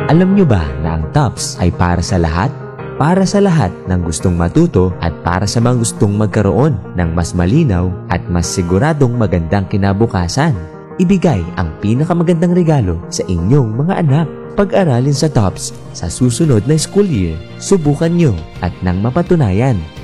Alam nyo ba na ang TOPS ay para sa lahat? Para sa lahat ng gustong matuto at para sa mga gustong magkaroon ng mas malinaw at mas siguradong magandang kinabukasan. Ibigay ang pinakamagandang regalo sa inyong mga anak. Pag-aralin sa TOPS sa susunod na school year, subukan nyo at nang mapatunayan